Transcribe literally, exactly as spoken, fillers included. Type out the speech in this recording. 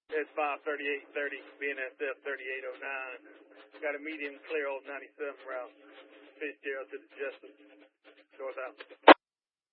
It's five thirty-eight thirty, B N S F thirty-eight oh nine. Got a medium clear old ninety-seven route. Fitzgerald to the Justice. North out.